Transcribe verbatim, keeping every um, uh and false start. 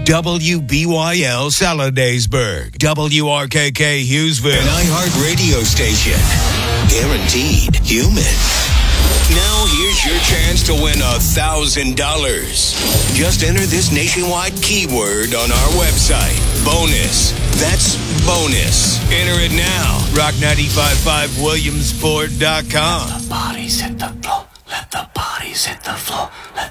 W B Y L Saladaysburg, W R K K Hughesville, an iHeart radio station. Guaranteed human. Now here's your chance to win a thousand dollars. Just enter this nationwide keyword on our website. Bonus. That's bonus. Enter it now. rock nine five five williamsport dot com. Let the bodies hit the floor. Let the bodies hit the floor. Let